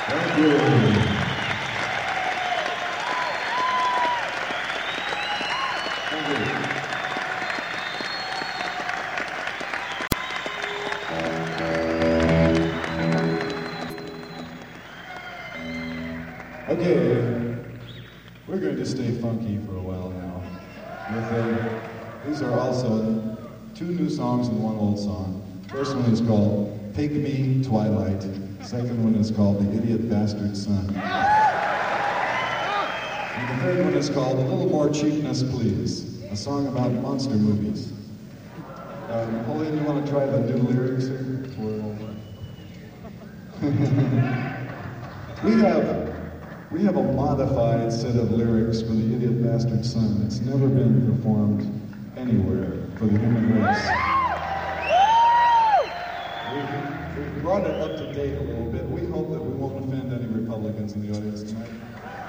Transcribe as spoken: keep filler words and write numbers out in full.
Thank you. Thank you. Okay, we're going to stay funky for a while now. With, uh, these are also two new songs and one old song. First one is called Pygmy Twilight. Second one is called The Idiot Bastard Son. And the third one is called A Little More Cheapness, Please, a song about monster movies. Uh, Napoleon, you want to try the new lyrics here? we have we have a modified set of lyrics for The Idiot Bastard Son. It's never been performed anywhere for the human race. We brought it up to date a little bit. We hope that we won't offend any Republicans in the audience tonight.